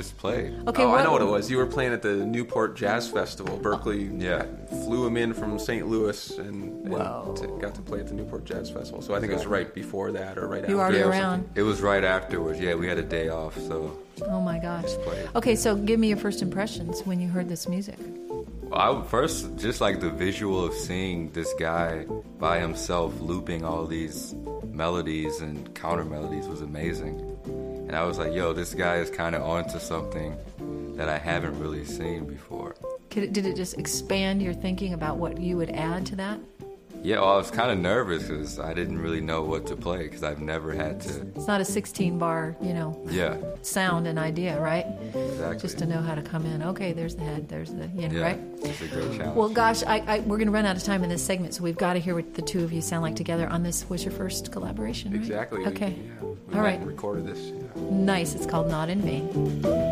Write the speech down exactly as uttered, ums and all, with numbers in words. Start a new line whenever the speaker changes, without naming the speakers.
just played.
Okay,
oh,
what,
I know what it was. You were playing at the Newport Jazz Festival. Berkeley
Yeah.
flew him in from Saint Louis and, and
Whoa.
t- got to play at the Newport Jazz Festival. So I think it was right before that or right after.
You were already
or
around.
something.
It was right afterwards. Yeah, we had a day off, so
Oh my gosh.
just played.
Okay, so give me your first impressions when you heard this music.
Well, I would first just like the visual of seeing this guy by himself looping all these melodies and counter melodies was amazing. And I was like, yo, this guy is kind of onto something that I haven't really seen before.
Could it, did it just expand your thinking about what you would add to that?
Yeah, well, I was kind of nervous because I didn't really know what to play because I've never had to.
It's not a sixteen bar, you know,
Yeah,
sound and idea, right?
exactly.
Just to know how to come in. Okay, there's the head, there's the, you know,
yeah,
right?
it's a great challenge.
Well, gosh, I, I, we're going to run out of time in this segment, so we've got to hear what the two of you sound like together on this. Was your first collaboration, right?
Exactly.
Okay.
Yeah. We
All
met
right.
and recorded this. Yeah.
Nice. It's called Not in Vain.